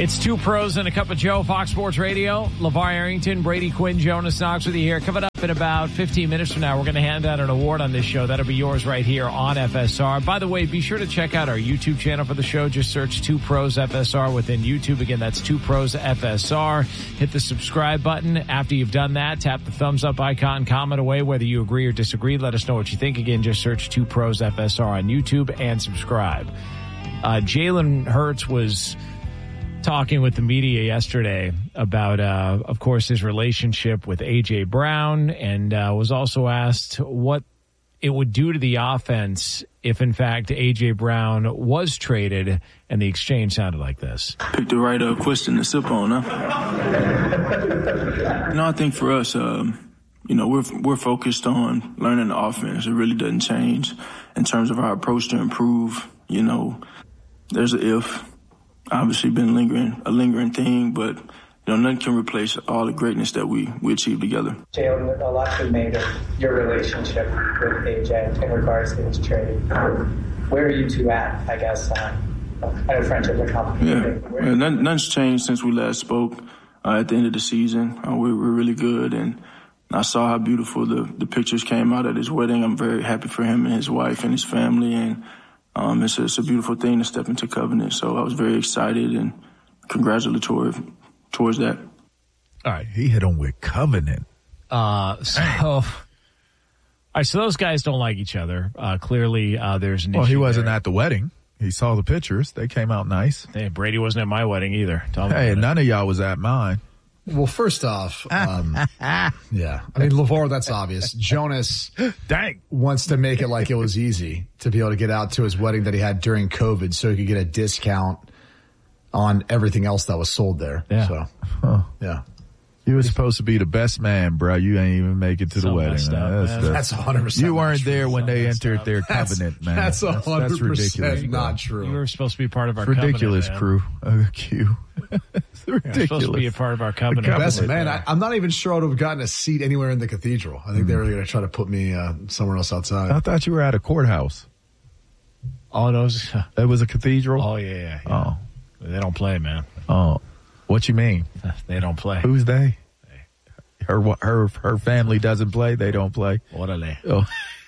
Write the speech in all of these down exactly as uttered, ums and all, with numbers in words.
It's Two Pros and a Cup of Joe, Fox Sports Radio. LeVar Arrington, Brady Quinn, Jonas Knox with you here. Coming up in about fifteen minutes from now, we're going to hand out an award on this show. That'll be yours right here on F S R. By the way, be sure to check out our YouTube channel for the show. Just search Two Pros F S R within YouTube. Again, that's Two Pros F S R. Hit the subscribe button. After you've done that, tap the thumbs up icon, comment away whether you agree or disagree. Let us know what you think. Again, just search Two Pros F S R on YouTube and subscribe. Uh, Jalen Hurts was talking with the media yesterday about, uh, of course, his relationship with A J. Brown, and uh, was also asked what it would do to the offense if, in fact, A J. Brown was traded, and the exchange sounded like this. Picked the right uh, question to sip on, huh? No, I think for us, um, you know, we're we're focused on learning the offense. It really doesn't change in terms of our approach to improve. You know, there's an if. Obviously been lingering, a lingering thing, but you know, nothing can replace all the greatness that we, we achieved together. Jalen, a lot's been made of your relationship with A J in regards to his trade. Um, where are you two at, I guess? Uh, I know friendship is a complicated thing. Yeah, nothing, nothing's changed since we last spoke uh, at the end of the season. Uh, we were really good, and I saw how beautiful the, the pictures came out at his wedding. I'm very happy for him and his wife and his family, and Um, it's, a, it's a beautiful thing to step into covenant. So I was very excited and congratulatory towards that. All right, he hit him with covenant. Uh, so, all right, so those guys don't like each other. Uh, clearly, uh, there's an well, issue he wasn't there. at the wedding. He saw the pictures. They came out nice. Hey, Brady wasn't at my wedding either. Tell me Hey, about none it. of y'all was at mine. Well, first off, um, yeah. I mean, LeVar, that's obvious. Jonas Dang. wants to make it like it was easy to be able to get out to his wedding that he had during COVID so he could get a discount on everything else that was sold there. Yeah. So, Huh. yeah. You were supposed to be the best man, bro. You ain't even make it to So the wedding. messed up, That's, man. the- That's one hundred percent you weren't not true. there when they messed entered up. their That's, covenant, man. that's one hundred That's ridiculous. percent bro. not true. You were supposed to be part of our It's ridiculous, covenant, man. crew. Uh, Q. It's You're ridiculous. supposed to be a part of our covenant. covenant. Best man, I, I'm not even sure I would have gotten a seat anywhere in the cathedral. I think they were going to try to put me uh, somewhere else outside. I thought you were at a courthouse. All those. It was a cathedral? Oh, yeah, yeah. yeah. Oh. They don't play, man. Oh. What you mean? They don't play. Who's they? Her her her family doesn't play. They don't play. What are they? Oh.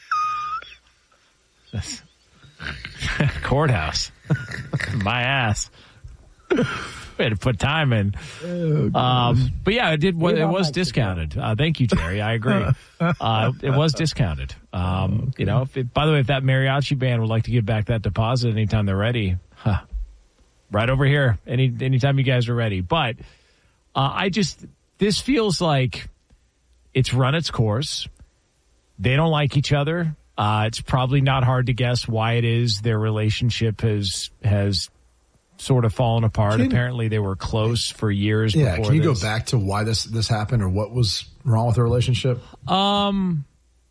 Courthouse. My ass. We had to put time in. Oh, um, but yeah, it did. Well, it was discounted. Uh, thank you, Jerry. I agree. Uh, it was discounted. Um, you know, if it, by the way, if that mariachi band would like to give back that deposit anytime they're ready, huh, right over here. Any anytime you guys are ready. But uh, I just this feels like it's run its course. They don't like each other. Uh, it's probably not hard to guess why it is their relationship has has sort of fallen apart. Can, Apparently, they were close for years. Yeah, before can you this. go back to why this this happened or what was wrong with the relationship? Um,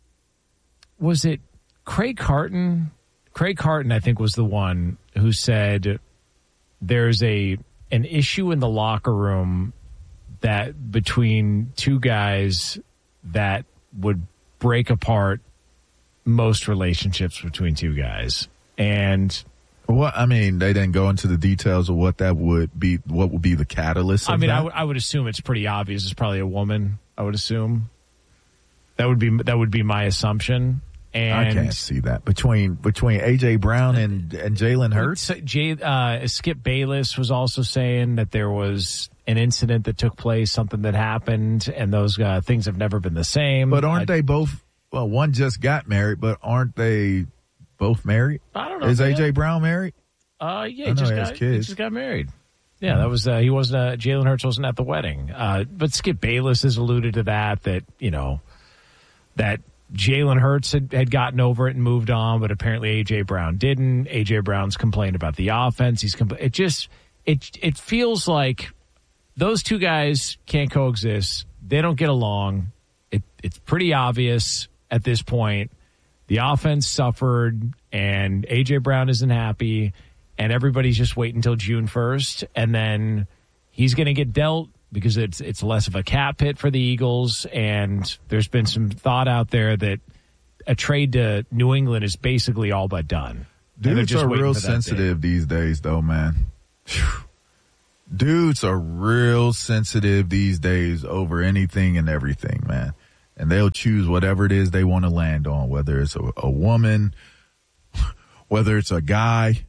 was it Craig Carton? Craig Carton, I think, was the one who said there's a an issue in the locker room that between two guys that would break apart most relationships between two guys. And what I mean, they didn't go into the details of what that would be. What would be the catalyst? Of I mean, that? I, w- I would assume it's pretty obvious. It's probably a woman. I would assume that would be that would be my assumption. And I can't see that between between A J. Brown and and Jalen Hurts. Jay, uh, Skip Bayless was also saying that there was an incident that took place, something that happened, and those uh, things have never been the same. But aren't I, they both? Well, one just got married, but aren't they both married? I don't know. Is man. A J. Brown married? Uh, yeah, I he know just he has got, he kids. just got married. Yeah, that was uh, he wasn't. Uh, Jalen Hurts wasn't at the wedding. Uh, but Skip Bayless has alluded to that. That you know that Jalen Hurts had, had gotten over it and moved on, but apparently A J. Brown didn't. A J. Brown's complained about the offense. He's compl- it just it it feels like those two guys can't coexist. They don't get along. It it's pretty obvious at this point. The offense suffered, and A J. Brown isn't happy, and everybody's just waiting until June first, and then he's going to get dealt because it's it's less of a cap hit for the Eagles, and there's been some thought out there that a trade to New England is basically all but done. Dudes are real sensitive these days, though, man. Whew. dudes are real sensitive these days over anything and everything, man. And they'll choose whatever it is they want to land on, whether it's a, a woman, whether it's a guy,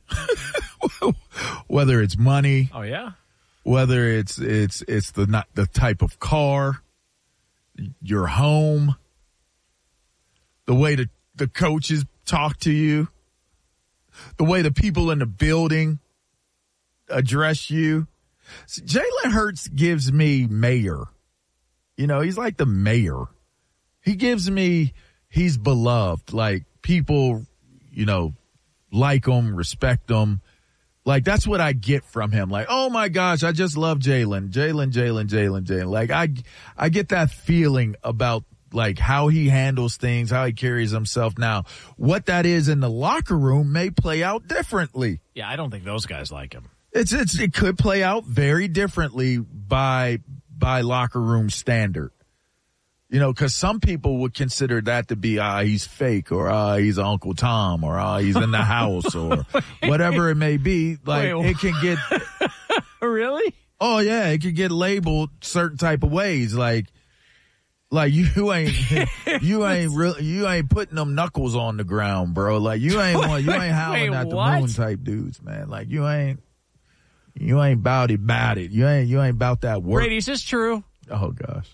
whether it's money. Oh, yeah? Whether it's it's it's the not the type of car, your home, the way the, the coaches talk to you, the way the people in the building address you. See, Jalen Hurts gives me mayor. You know, he's like the mayor. He gives me, he's beloved. Like, people, you know, like him, respect him. Like, that's what I get from him. Like, oh my gosh, I just love Jalen. Jalen, Jalen, Jalen, Jalen. Like, I, I get that feeling about, like, how he handles things, how he carries himself. Now, what that is in the locker room may play out differently. Yeah, I don't think those guys like him. It's, it's, it could play out very differently by, by locker room standard. You know, because some people would consider that to be, ah, he's fake, or ah, he's Uncle Tom, or ah, he's in the house, or whatever it may be. Like, Wait, it can get. Really? Oh, yeah, it can get labeled certain type of ways. Like, like you ain't, you ain't really, you ain't putting them knuckles on the ground, bro. Like, you ain't one, you ain't howling Wait, at the what? moon type dudes, man. Like, you ain't, you ain't bout it, bout it. You ain't, you ain't about that work. Brady, is this true? Oh gosh.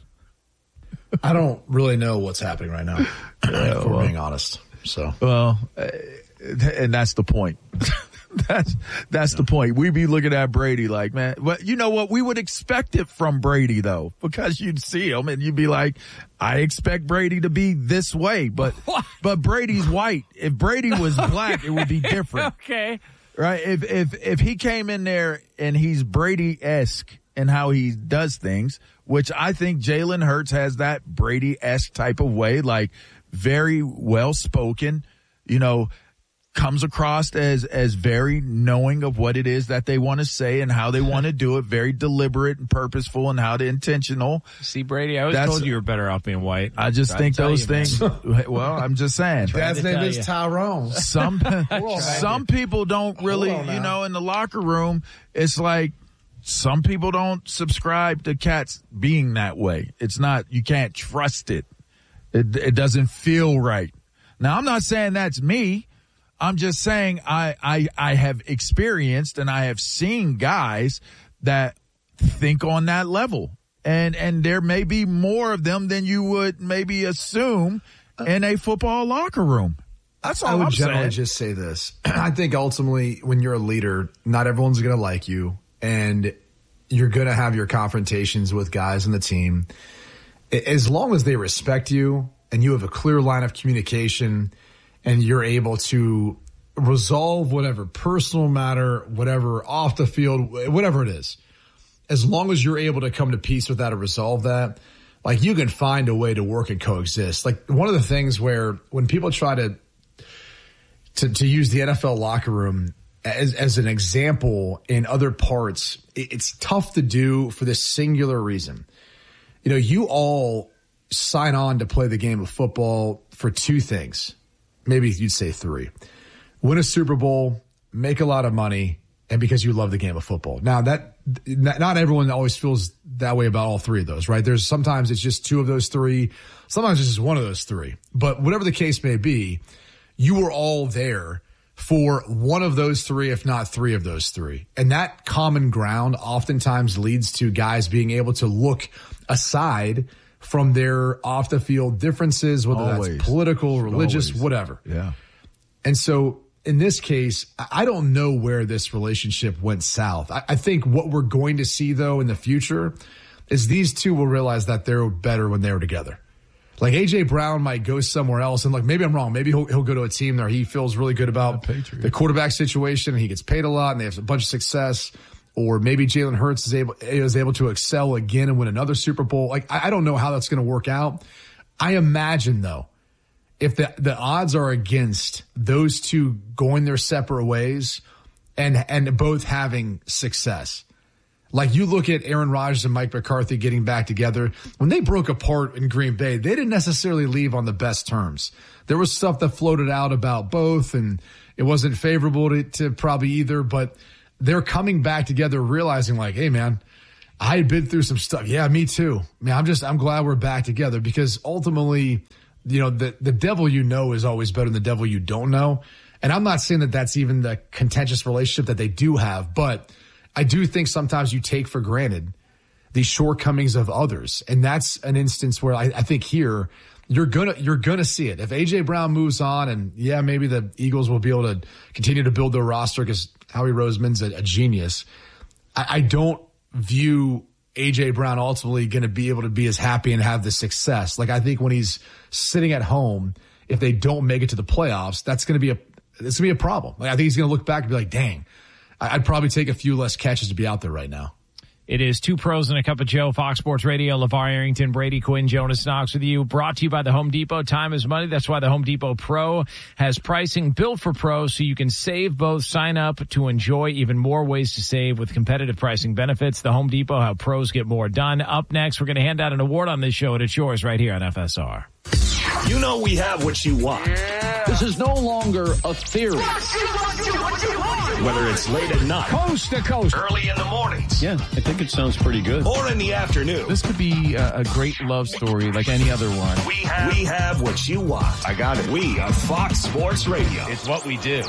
I don't really know what's happening right now, Yeah, if we're well, being honest. So, well, uh, and that's the point. that's that's yeah. the point. We be looking at Brady like, man, but you know what? We would expect it from Brady though, because you'd see him and you'd be like, I expect Brady to be this way, but what? but Brady's white. If Brady was black, it would be different. Okay, right? If if if he came in there and he's Brady-esque in how he does things, which I think Jalen Hurts has that Brady-esque type of way, like very well spoken, you know, comes across as, as very knowing of what it is that they want to say and how they want to do it, very deliberate and purposeful and how to intentional. See, Brady, I always That's, told you you were better off being white. I just think those you, things, well, I'm just saying. Dad's name is you. Tyrone. Some, some people don't really, you know, in the locker room, it's like, some people don't subscribe to cats being that way. It's not, you can't trust it. It, it doesn't feel right. Now, I'm not saying that's me. I'm just saying I, I, I have experienced and I have seen guys that think on that level. And, and there may be more of them than you would maybe assume in a football locker room. That's all I would I'm generally saying. just say this. I think ultimately when you're a leader, not everyone's going to like you. And you're going to have your confrontations with guys on the team. As long as they respect you and you have a clear line of communication and you're able to resolve whatever personal matter, whatever off the field, whatever it is, as long as you're able to come to peace with that or resolve that, like you can find a way to work and coexist. Like one of the things where when people try to, to, to use the N F L locker room As, as an example in other parts, it's tough to do for this singular reason. You know, you all sign on to play the game of football for two things. Maybe you'd say three. Win a Super Bowl, make a lot of money, and because you love the game of football. Now, that not everyone always feels that way about all three of those, right? There's sometimes it's just two of those three. Sometimes it's just one of those three. But whatever the case may be, you were all there for one of those three, if not three of those three. And that common ground oftentimes leads to guys being able to look aside from their off the field differences, whether Always. that's political, religious, Always. whatever. Yeah. And so in this case, I don't know where this relationship went south. I, I think what we're going to see though in the future is these two will realize that they're better when they're together. Like A J Brown might go somewhere else, and like maybe I'm wrong. Maybe he'll, he'll go to a team where he feels really good about the quarterback situation, and he gets paid a lot, and they have a bunch of success. Or maybe Jalen Hurts is able is able to excel again and win another Super Bowl. Like I, I don't know how that's going to work out. I imagine though, if the the odds are against those two going their separate ways, and and both having success. Like you look at Aaron Rodgers and Mike McCarthy getting back together. When they broke apart in Green Bay, they didn't necessarily leave on the best terms. There was stuff that floated out about both, and it wasn't favorable to, to probably either. But they're coming back together, realizing like, hey, man, I had been through some stuff. Yeah, me too. Man, I'm just, I'm glad we're back together because ultimately, you know, the, the devil you know is always better than the devil you don't know. And I'm not saying that that's even the contentious relationship that they do have, but I do think sometimes you take for granted the shortcomings of others. And that's an instance where I, I think here you're gonna, you're gonna see it. If A J Brown moves on and yeah, maybe the Eagles will be able to continue to build their roster because Howie Roseman's a, a genius. I, I don't view A J Brown ultimately going to be able to be as happy and have the success. Like I think when he's sitting at home, if they don't make it to the playoffs, that's going to be a, it's going to be a problem. Like I think he's going to look back and be like, dang, I'd probably take a few less catches to be out there right now. It is Two Pros and a Cup of Joe, Fox Sports Radio. LeVar Arrington, Brady Quinn, Jonas Knox with you. Brought to you by the Home Depot. Time is money. That's why the Home Depot Pro has pricing built for pros so you can save both. Sign up to enjoy even more ways to save with competitive pricing benefits. The Home Depot, how pros get more done. Up next, we're going to hand out an award on this show, and it's yours right here on F S R. You know we have what you want. Yeah. This is no longer a theory. What you, what you, what you want. Whether it's late at night, coast to coast, early in the mornings. Yeah, I think it sounds pretty good. Or in the afternoon. This could be a, a great love story like any other one. We have, we have what you want. I got it. We are Fox Sports Radio. It's what we do.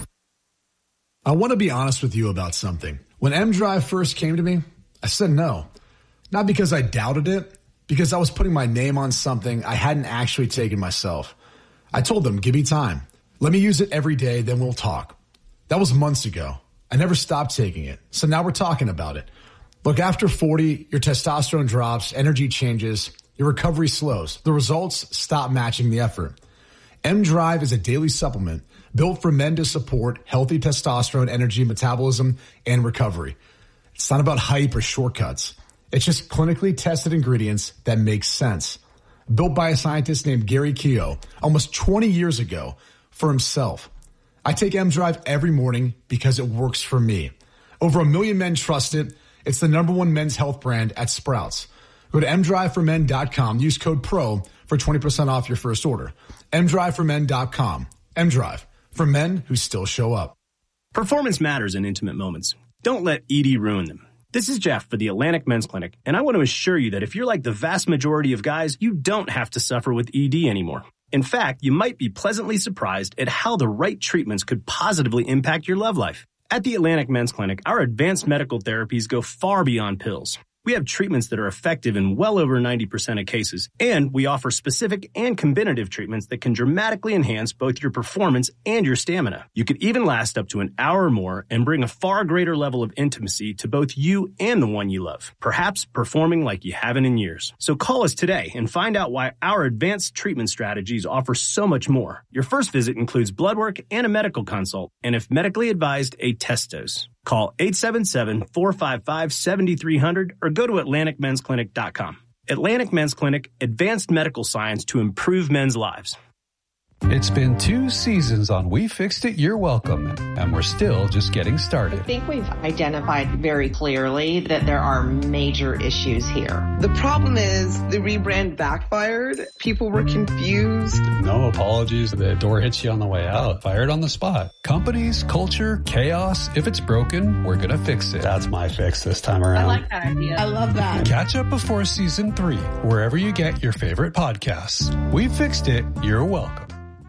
I want to be honest with you about something. When M-Drive first came to me, I said no. Not because I doubted it, because I was putting my name on something I hadn't actually taken myself. I told them, give me time. Let me use it every day, then we'll talk. That was months ago. I never stopped taking it. So now we're talking about it. Look, after forty, your testosterone drops, energy changes, your recovery slows. The results stop matching the effort. M-Drive is a daily supplement built for men to support healthy testosterone, energy, metabolism, and recovery. It's not about hype or shortcuts. It's just clinically tested ingredients that make sense. Built by a scientist named Gary Keogh almost twenty years ago for himself. I take M-Drive every morning because it works for me. Over a million men trust it. It's the number one men's health brand at Sprouts. Go to m drive for men dot com. Use code PRO for twenty percent off your first order. m drive for men dot com. M-Drive, for men who still show up. Performance matters in intimate moments. Don't let E D ruin them. This is Jeff for the Atlantic Men's Clinic, and I want to assure you that if you're like the vast majority of guys, you don't have to suffer with E D anymore. In fact, you might be pleasantly surprised at how the right treatments could positively impact your love life. At the Atlantic Men's Clinic, our advanced medical therapies go far beyond pills. We have treatments that are effective in well over ninety percent of cases, and we offer specific and combinative treatments that can dramatically enhance both your performance and your stamina. You could even last up to an hour or more and bring a far greater level of intimacy to both you and the one you love, perhaps performing like you haven't in years. So call us today and find out why our advanced treatment strategies offer so much more. Your first visit includes blood work and a medical consult, and if medically advised, a test dose. Call eight seven seven, four five five, seven three zero zero or go to atlantic men's clinic dot com. Atlantic Men's Clinic, advanced medical science to improve men's lives. It's been two seasons on We Fixed It, You're Welcome, and we're still just getting started. I think we've identified very clearly that there are major issues here. The problem is the rebrand backfired. People were confused. No apologies. The door hits you on the way out. Fired on the spot. Companies, culture, chaos. If it's broken, we're going to fix it. That's my fix this time around. I like that idea. I love that. Catch up before season three, wherever you get your favorite podcasts. We Fixed It, You're Welcome.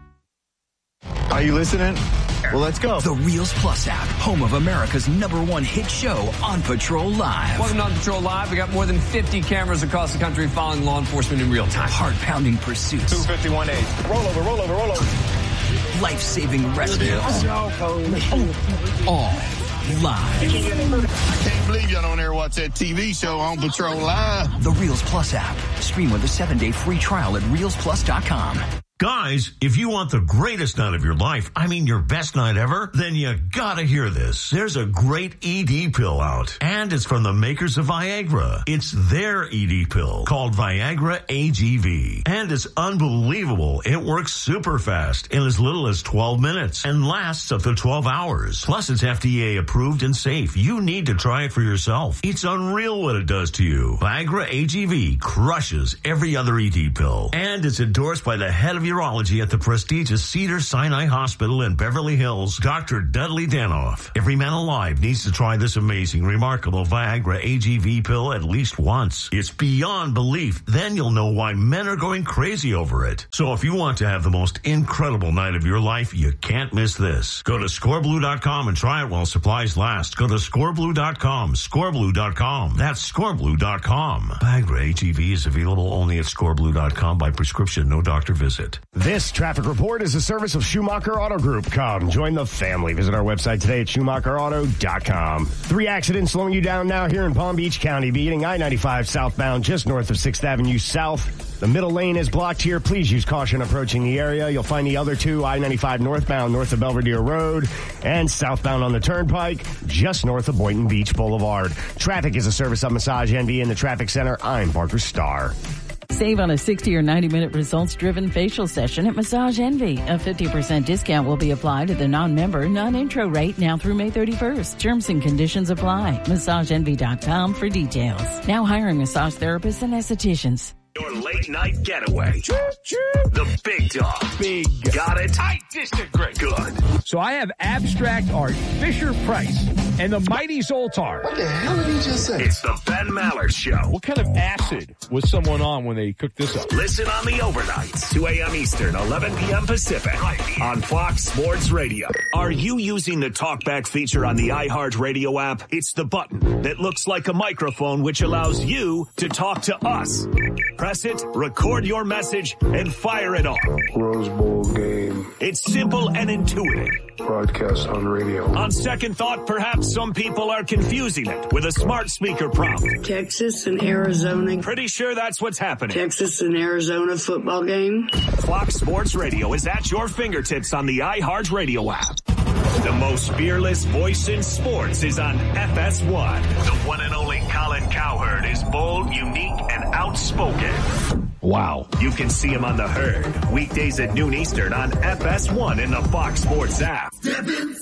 Are you listening? Well, let's go. The Reels Plus app, home of America's number one hit show, On Patrol Live. Welcome to On Patrol Live. We got more than fifty cameras across the country following law enforcement in real time. Heart-pounding pursuits. two fifty-one A. Roll over, roll over, roll over. Life-saving rescues. All live. I can't believe y'all don't ever watch that T V show On Patrol Live. The Reels Plus app. Stream with a seven-day free trial at reels plus dot com. Guys, if you want the greatest night of your life, I mean your best night ever, then you gotta hear this. There's a great E D pill out, and it's from the makers of Viagra. It's their E D pill called Viagra A G V, and it's unbelievable. It works super fast in as little as twelve minutes and lasts up to twelve hours. Plus, it's F D A approved and safe. You need to try it for yourself. It's unreal what it does to you. Viagra A G V crushes every other E D pill, and it's endorsed by the head of your urology at the prestigious Cedars-Sinai Hospital in Beverly Hills, Doctor Dudley Danoff. Every man alive needs to try this amazing, remarkable Viagra A G V pill at least once. It's beyond belief. Then you'll know why men are going crazy over it. So if you want to have the most incredible night of your life, you can't miss this. Go to score blue dot com and try it while supplies last. Go to score blue dot com, score blue dot com. That's score blue dot com. Viagra A G V is available only at score blue dot com by prescription, no doctor visit. This traffic report is a service of Schumacher Auto Group. Come, join the family. Visit our website today at schumacher auto dot com. Three accidents slowing you down now here in Palm Beach County, beginning I ninety-five southbound just north of sixth Avenue South. The middle lane is blocked here. Please use caution approaching the area. You'll find the other two, I ninety-five northbound north of Belvedere Road and southbound on the Turnpike just north of Boynton Beach Boulevard. Traffic is a service of Massage Envy in the Traffic Center. I'm Parker Starr. Save on a sixty or ninety minute results-driven facial session at Massage Envy. A fifty percent discount will be applied to the non-member, non-intro rate now through May thirty-first. Terms and conditions apply. massage envy dot com for details. Now hiring massage therapists and estheticians. Your late night getaway. The big dog. Big. Got it? I disagree. Good. So I have abstract art, Fisher Price, and the mighty Zoltar. What the hell did he just say? It's the Ben Maller Show. What kind of acid was someone on when they cooked this up? Listen on the overnights, two a.m. Eastern, eleven p.m. Pacific, right on Fox Sports Radio. Are you using the talkback feature on the iHeartRadio app? It's the button that looks like a microphone, which allows you to talk to us. Press it, record your message, and fire it off. Rose Bowl game. It's simple and intuitive. Broadcast on radio. On second thought, perhaps some people are confusing it with a smart speaker prompt. Texas and Arizona. Pretty sure that's what's happening. Texas and Arizona football game. Fox Sports Radio is at your fingertips on the iHeartRadio app. The most fearless voice in sports is on F S one. The one and only Colin Cowherd is bold, unique, and outspoken. Wow. You can see him on The Herd, weekdays at noon Eastern on F S one in the Fox Sports app.